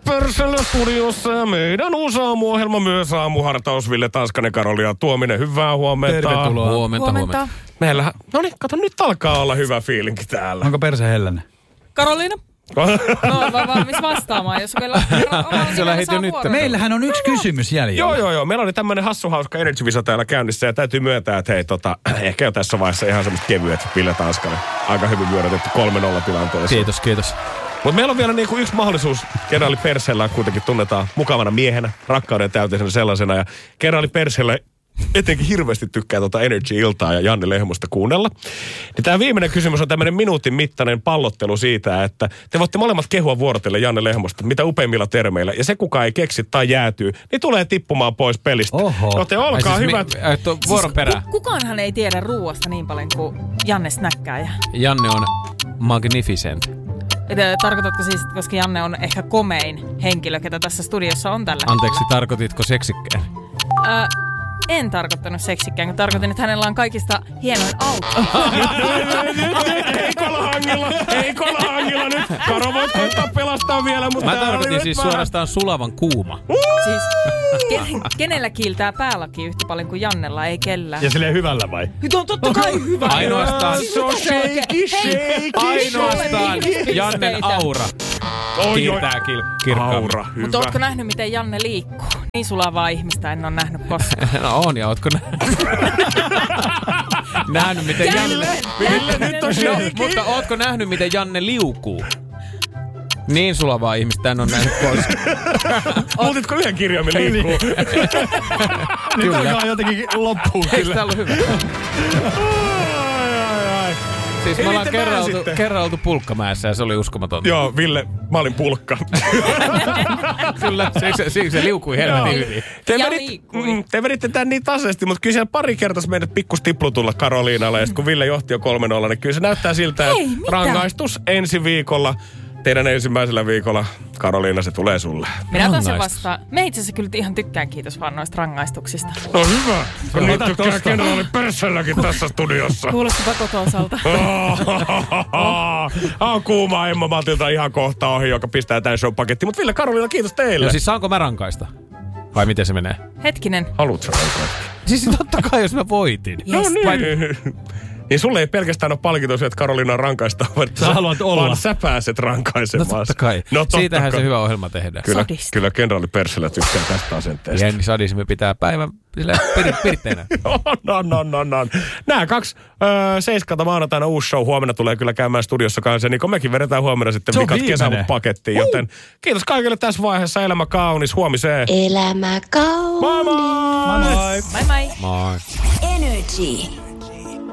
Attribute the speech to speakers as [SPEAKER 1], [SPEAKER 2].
[SPEAKER 1] Persellä studiossa ja meidän uusi aamuohjelma myös aamuhartaus. Ville Tanskanen, Karoliina Tuominen, hyvää huomenta.
[SPEAKER 2] Tervetuloa. Huomenta.
[SPEAKER 1] Meillähän, no niin, kato, nyt alkaa olla hyvä fiilinki täällä.
[SPEAKER 2] Onko perse hellänne?
[SPEAKER 3] Karoliina? No, valmis vastaamaan, jos
[SPEAKER 2] se lähit jo nyt. Meillähän on yksi kysymys jäljellä.
[SPEAKER 1] Joo. Meillä oli tämmönen hauska Energy-visa täällä käynnissä ja täytyy myöntää, että hei, ehkä jo tässä vaiheessa ihan semmoista kevyet Ville Tanskanen. Aika hyvin vyörätetty 3-0 tilanteessa.
[SPEAKER 2] Kiitos.
[SPEAKER 1] Mutta meillä on vielä niinku yksi mahdollisuus. Kenraali Persellä kuitenkin tunnetaan mukavana miehenä, rakkauden täyteisenä sellaisena. Ja kenraali Persellä etenkin hirveästi tykkää Energy-iltaa ja Janne Lehmosta kuunnella. Niin tämä viimeinen kysymys on tämmöinen minuutin mittainen pallottelu siitä, että te voitte molemmat kehua vuorotelle Janne Lehmosta, mitä upeimmilla termeillä. Ja se, kuka ei keksi tai jäätyy, niin tulee tippumaan pois pelistä. Oho. Joten olkaa hyvät.
[SPEAKER 2] Vuoron perään.
[SPEAKER 3] Kukaanhan ei tiedä ruuasta niin paljon kuin Janne snäkkääjä.
[SPEAKER 2] Janne on magnificent.
[SPEAKER 3] Tarkoitatko siis, että koska Janne on ehkä komein henkilö, ketä tässä studiossa on tällä
[SPEAKER 2] Anteeksi, tarkoititko seksikkään?
[SPEAKER 3] En tarkoittanut seksikkään, kun tarkoitin, että hänellä on kaikista hienoin auto.
[SPEAKER 1] Ei kolahangilla nyt. Karo, voit koittaa pelastaa vielä, mutta
[SPEAKER 2] mä tarkoitin siis suorastaan sulavan kuuma.
[SPEAKER 3] Siis kenellä kiiltää päälaki yhtä paljon kuin Jannella, ei kellään.
[SPEAKER 1] Ja silleen hyvällä vai?
[SPEAKER 3] Totta kai hyvä.
[SPEAKER 2] Ainoastaan
[SPEAKER 3] Ainoastaan
[SPEAKER 2] Jannen aura kiiltää kirkkaammin.
[SPEAKER 1] Aura, hyvä.
[SPEAKER 3] Mutta ootko nähnyt, miten Janne liikkuu? Niin sulavaa ihmistä en ole nähnyt koskaan.
[SPEAKER 2] No on, ja ootko nähnyt, miten Janne... Mutta ootko nähnyt, miten Janne liukuu? Niin sulavaa ihmistä en ole nähnyt koskaan.
[SPEAKER 1] Muutitko yhden kirjaimen liikkuu?
[SPEAKER 2] Nyt
[SPEAKER 1] alkaa jotenkin loppuun.
[SPEAKER 2] Eikö tää ollut hyvä? Siis me ollaan kerran oltu Pulkkamäessä ja se oli uskomatonta.
[SPEAKER 1] Joo, Ville, mä olin pulkka.
[SPEAKER 2] Kyllä, siksi se liukui helvetin hyvin.
[SPEAKER 1] Te veditte tän niin tasaisesti, mutta kyllä siellä pari kertaa meidät pikkus tiplutulla Karoliinalle. Ja sit kun Ville johti jo 3-0, niin kyllä se näyttää siltä, että rangaistus ensi viikolla. Teidän ensimmäisellä viikolla, Karoliina, se tulee sulle.
[SPEAKER 3] Minä taas vastaan. Me itse asiassa kyllä ihan tykkään, kiitos vaan noista rangaistuksista.
[SPEAKER 1] No hyvä. Niin tykkää kenraali Persselläkin tässä studiossa.
[SPEAKER 3] Kuulostipa kotoisalta.
[SPEAKER 1] Kuuma Emma Matilta ihan kohta ohi, joka pistää tämän show-pakettiin. Mutta Ville, Karoliina, kiitos teille.
[SPEAKER 2] No siis saanko mä rankaista? Vai miten se menee?
[SPEAKER 3] Hetkinen.
[SPEAKER 1] Haluatko rankaista?
[SPEAKER 2] Siis totta kai, jos mä voitin.
[SPEAKER 1] Yes. No niin. Niin sulle ei pelkästään ole palkinto se, että Karoliina rankaista, vaan sä pääset rankaisemaan.
[SPEAKER 2] No totta kai. Siitähän se hyvä ohjelma tehdään.
[SPEAKER 1] Kyllä kenraali Persselä tykkää tästä asenteesta.
[SPEAKER 2] Jenni sadismi pitää päivän pirtteinä.
[SPEAKER 1] No. Nämä 2 7 maanantaina uusi show. Huomenna tulee kyllä käymään studiossa kanssa. Niin kuin mekin vedetään huomenna sitten vikat kesäpakettiin. Joten kiitos kaikille tässä vaiheessa. Elämä kaunis. Huomiseen.
[SPEAKER 4] Elämä kaunis.
[SPEAKER 1] Moi moi.
[SPEAKER 3] Moi moi.
[SPEAKER 2] Moi.
[SPEAKER 4] Energy.